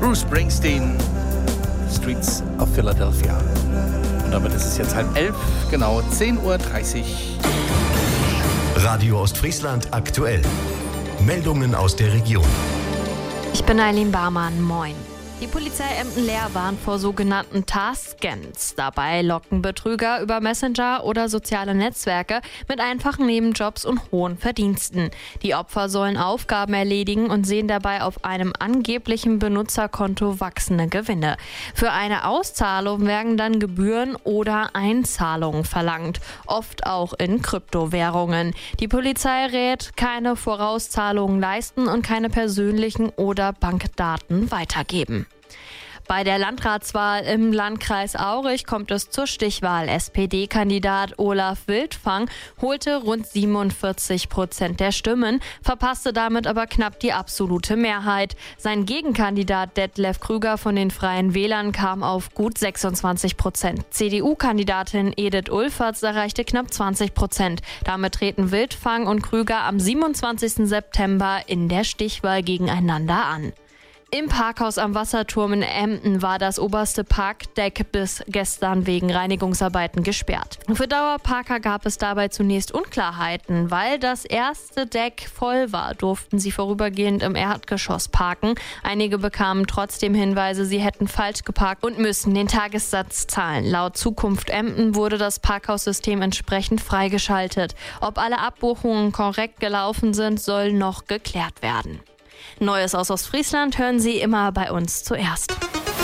Bruce Springsteen, Streets of Philadelphia. Und damit ist es jetzt 10:30, genau 10:30 Uhr. Radio Ostfriesland aktuell. Meldungen aus der Region. Ich bin Eileen Barmann, moin. Die Polizei Emden-Leer warnt vor sogenannten Task-Scans. Dabei locken Betrüger über Messenger oder soziale Netzwerke mit einfachen Nebenjobs und hohen Verdiensten. Die Opfer sollen Aufgaben erledigen und sehen dabei auf einem angeblichen Benutzerkonto wachsende Gewinne. Für eine Auszahlung werden dann Gebühren oder Einzahlungen verlangt, oft auch in Kryptowährungen. Die Polizei rät, keine Vorauszahlungen leisten und keine persönlichen oder Bankdaten weitergeben. Bei der Landratswahl im Landkreis Aurich kommt es zur Stichwahl. SPD-Kandidat Olaf Wildfang holte rund 47% der Stimmen, verpasste damit aber knapp die absolute Mehrheit. Sein Gegenkandidat Detlef Krüger von den Freien Wählern kam auf gut 26%. CDU-Kandidatin Edith Ulfertz erreichte knapp 20%. Damit treten Wildfang und Krüger am 27. September in der Stichwahl gegeneinander an. Im Parkhaus am Wasserturm in Emden war das oberste Parkdeck bis gestern wegen Reinigungsarbeiten gesperrt. Für Dauerparker gab es dabei zunächst Unklarheiten. Weil das erste Deck voll war, durften sie vorübergehend im Erdgeschoss parken. Einige bekamen trotzdem Hinweise, sie hätten falsch geparkt und müssen den Tagessatz zahlen. Laut Zukunft Emden wurde das Parkhaussystem entsprechend freigeschaltet. Ob alle Abbuchungen korrekt gelaufen sind, soll noch geklärt werden. Neues aus Ostfriesland hören Sie immer bei uns zuerst.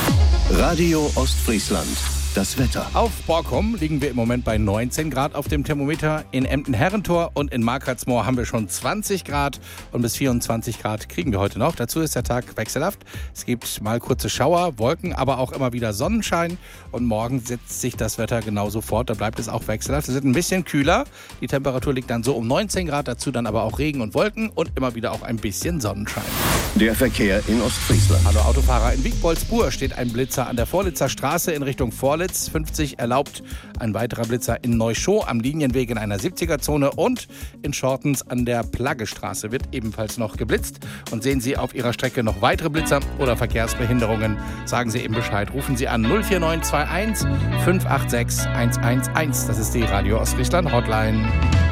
Radio Ostfriesland. Das Wetter. Auf Borkum liegen wir im Moment bei 19 Grad auf dem Thermometer. In Emden-Herrentor und in Markranzmoor haben wir schon 20 Grad und bis 24 Grad kriegen wir heute noch. Dazu ist der Tag wechselhaft. Es gibt mal kurze Schauer, Wolken, aber auch immer wieder Sonnenschein. Und morgen setzt sich das Wetter genauso fort. Da bleibt es auch wechselhaft. Es wird ein bisschen kühler. Die Temperatur liegt dann so um 19 Grad. Dazu dann aber auch Regen und Wolken und immer wieder auch ein bisschen Sonnenschein. Der Verkehr in Ostfriesland. Hallo Autofahrer, in Wiegboldsbur steht ein Blitzer an der Vorlitzer Straße in Richtung Vorlitz. 50 erlaubt. Ein weiterer Blitzer in Neuschow am Linienweg in einer 70er-Zone und in Schortens an der Plaggestraße wird ebenfalls noch geblitzt. Und sehen Sie auf Ihrer Strecke noch weitere Blitzer oder Verkehrsbehinderungen, sagen Sie eben Bescheid. Rufen Sie an 04921 586 111. Das ist die Radio Ostfriesland Hotline.